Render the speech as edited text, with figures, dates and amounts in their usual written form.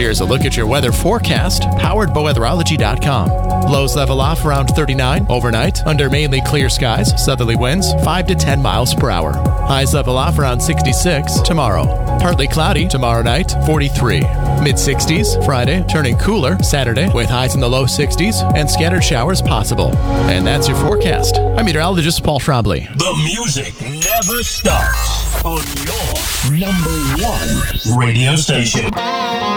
Here's a look at your weather forecast, powered by weatherology.com. Lows level off around 39 overnight, under mainly clear skies, southerly winds 5 to 10 miles per hour. Highs level off around 66 tomorrow. Partly cloudy tomorrow night, 43. Mid-60s Friday, turning cooler Saturday with highs in the low 60s and scattered showers possible. And that's your forecast. I'm meteorologist Paul Trombley. The music never stops on your number one radio station.